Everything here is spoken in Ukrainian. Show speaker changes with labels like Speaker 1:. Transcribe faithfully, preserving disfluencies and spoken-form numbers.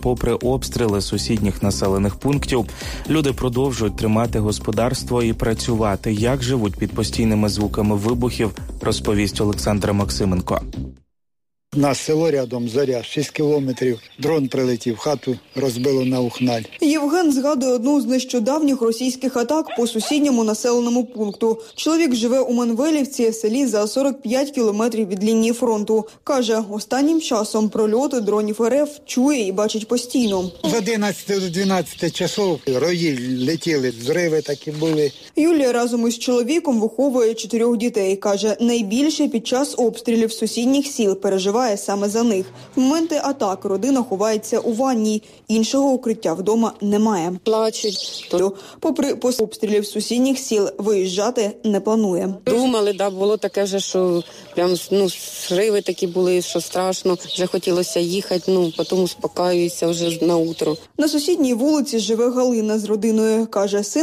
Speaker 1: попри обстріли сусідніх населених пунктів, люди продовжують тримати господарство і працювати. Як живуть під постійними звуками вибухів, розповість Олександр Максименко.
Speaker 2: У нас село рядом, Зоря, шість кілометрів. Дрон прилетів, хату розбило на ухналь.
Speaker 3: Євген згадує одну з нещодавніх російських атак по сусідньому населеному пункту. Чоловік живе у Манвелівці, селі за сорок п'ять кілометрів від лінії фронту. Каже, останнім часом прольоти дронів РФ чує і бачить постійно.
Speaker 2: З одинадцяти до дванадцяти часов рої летіли, зриви такі були.
Speaker 3: Юлія разом із чоловіком виховує чотирьох дітей. Каже, найбільше під час обстрілів сусідніх сіл переживає саме за них. В моменти атак родина ховається у ванній. Іншого укриття вдома немає.
Speaker 4: Плачуть.
Speaker 3: Попри обстрілів сусідніх сіл, виїжджати не планує.
Speaker 4: Думали, да, було таке вже, що прям, ну, зриви такі були, що страшно. Вже хотілося їхати, ну, потім успокаююся вже на утро.
Speaker 3: На сусідній вулиці живе Галина з родиною. Каже, син